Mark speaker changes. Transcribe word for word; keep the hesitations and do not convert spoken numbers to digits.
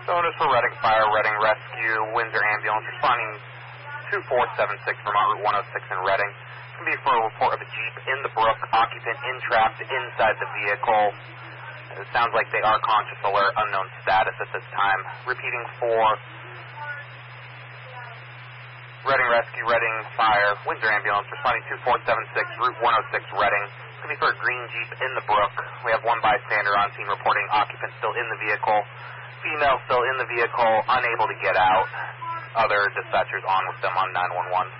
Speaker 1: Notice for Reading Fire, Reading Rescue, Windsor Ambulance responding two four seven six Vermont Route one oh six in Reading. It's going to be for a report of a Jeep in the brook, occupant entrapped inside the vehicle. It sounds like they are conscious, alert, unknown status at this time. Repeating for Reading Rescue, Reading Fire, Windsor Ambulance responding two four seven six Route one oh six Reading. It's going to be for a green Jeep in the brook. We have one bystander on scene reporting occupant still in the vehicle. Female still in the vehicle, unable to get out. Other dispatchers on with them on nine one one.